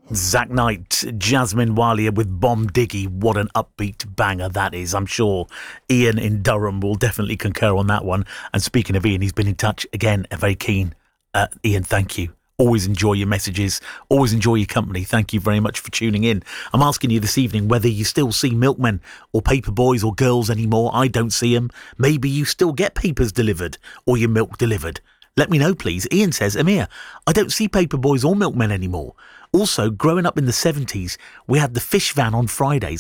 Zack Knight, Jasmine Walia with Bomb Diggy. What an upbeat banger that is. I'm sure Ian in Durham will definitely concur on that one. And speaking of Ian, he's been in touch again, very keen. Ian, thank you. Always enjoy your messages. Always enjoy your company. Thank you very much for tuning in. I'm asking you this evening whether you still see milkmen or paper boys or girls anymore. I don't see them. Maybe you still get papers delivered or your milk delivered. Let me know, please. Ian says, Amir, I don't see paper boys or milkmen anymore. Also, growing up in the 70s, we had the fish van on Fridays.